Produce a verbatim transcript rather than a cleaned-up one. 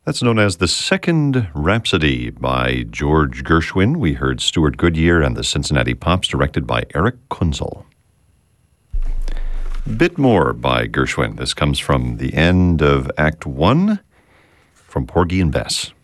That's known as the Second Rhapsody by George Gershwin. We heard Stuart Goodyear and the Cincinnati Pops, directed by Eric Kunzel. Bit more by Gershwin. This comes from the end of Act One from Porgy and Bess.